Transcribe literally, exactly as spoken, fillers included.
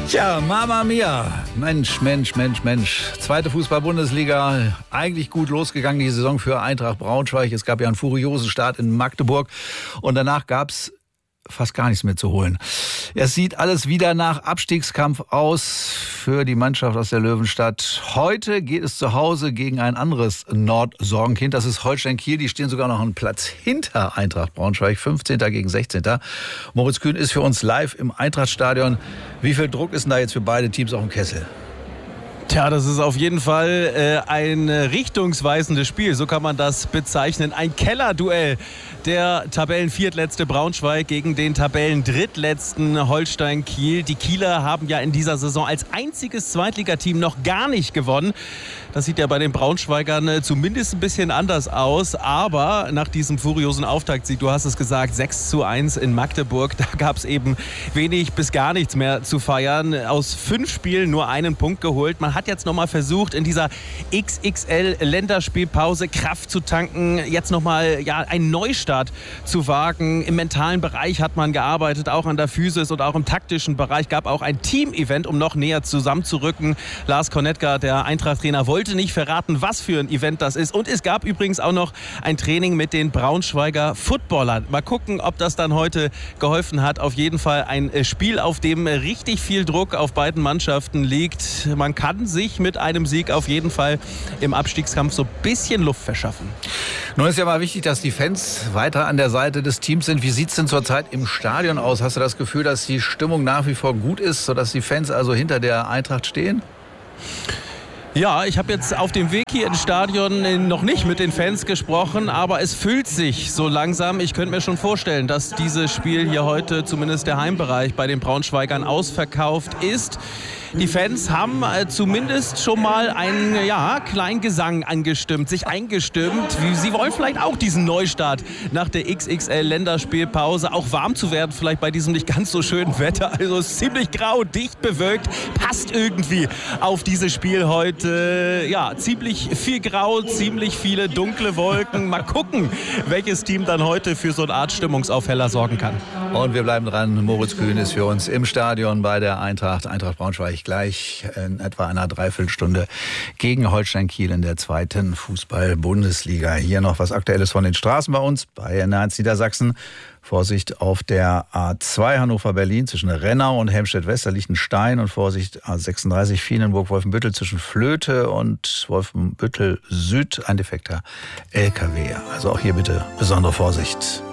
Tja, Mama Mia. Mensch, Mensch, Mensch, Mensch. Zweite Fußball-Bundesliga. Eigentlich gut losgegangen, die Saison für Eintracht Braunschweig. Es gab ja einen furiosen Start in Magdeburg. Und danach gab es fast gar nichts mehr zu holen. Es sieht alles wieder nach Abstiegskampf aus für die Mannschaft aus der Löwenstadt. Heute geht es zu Hause gegen ein anderes Nord-Sorgenkind. Das ist Holstein Kiel. Die stehen sogar noch einen Platz hinter Eintracht Braunschweig. fünfzehnter gegen sechzehnter Moritz Kühn ist für uns live im Eintrachtstadion. Wie viel Druck ist denn da jetzt für beide Teams auf dem Kessel? Tja, das ist auf jeden Fall äh, ein richtungsweisendes Spiel, so kann man das bezeichnen. Ein Kellerduell. Der Tabellenviertletzte Braunschweig gegen den Tabellendrittletzten Holstein Kiel. Die Kieler haben ja in dieser Saison als einziges Zweitligateam noch gar nicht gewonnen. Das sieht ja bei den Braunschweigern zumindest ein bisschen anders aus. Aber nach diesem furiosen Auftaktsieg, du hast es gesagt, sechs zu eins in Magdeburg, da gab es eben wenig bis gar nichts mehr zu feiern. Aus fünf Spielen nur einen Punkt geholt. Man hat jetzt nochmal versucht, in dieser X X L-Länderspielpause Kraft zu tanken. Jetzt nochmal ja, einen Neustart zu wagen. Im mentalen Bereich hat man gearbeitet, auch an der Physis und auch im taktischen Bereich. Gab auch ein Team-Event, um noch näher zusammenzurücken. Lars Konetka, der Eintracht-Trainer, wollte nicht verraten, was für ein Event das ist. Und es gab übrigens auch noch ein Training mit den Braunschweiger Footballern. Mal gucken, ob das dann heute geholfen hat. Auf jeden Fall ein Spiel, auf dem richtig viel Druck auf beiden Mannschaften liegt. Man kann sich mit einem Sieg auf jeden Fall im Abstiegskampf so ein bisschen Luft verschaffen. Nun ist ja mal wichtig, dass die Fans weiter an der Seite des Teams sind. Wie sieht es denn zurzeit im Stadion aus? Hast du das Gefühl, dass die Stimmung nach wie vor gut ist, sodass die Fans also hinter der Eintracht stehen? Ja, ich habe jetzt auf dem Weg hier ins Stadion noch nicht mit den Fans gesprochen, aber es füllt sich so langsam. Ich könnte mir schon vorstellen, dass dieses Spiel hier heute, zumindest der Heimbereich bei den Braunschweigern, ausverkauft ist. Die Fans haben äh, zumindest schon mal einen ja, kleinen Gesang angestimmt, sich eingestimmt. Sie wollen vielleicht auch diesen Neustart nach der X X L-Länderspielpause, auch warm zu werden, vielleicht bei diesem nicht ganz so schönen Wetter. Also es ist ziemlich grau, dicht bewölkt, passt irgendwie auf dieses Spiel heute. Ja, ziemlich viel Grau, ziemlich viele dunkle Wolken. Mal gucken, welches Team dann heute für so eine Art Stimmungsaufheller sorgen kann. Und wir bleiben dran. Moritz Kühn ist für uns im Stadion bei der Eintracht, Eintracht Braunschweig. Gleich in etwa einer Dreiviertelstunde gegen Holstein Kiel in der zweiten Fußball-Bundesliga. Hier noch was Aktuelles von den Straßen bei uns, bei N eins Niedersachsen. Vorsicht auf der A zwei Hannover-Berlin zwischen Rennau und Helmstedt-West, da liegt ein Stein. Und Vorsicht A sechsunddreißig Fienenburg-Wolfenbüttel zwischen Flöte und Wolfenbüttel Süd, ein defekter L K W. Also auch hier bitte besondere Vorsicht.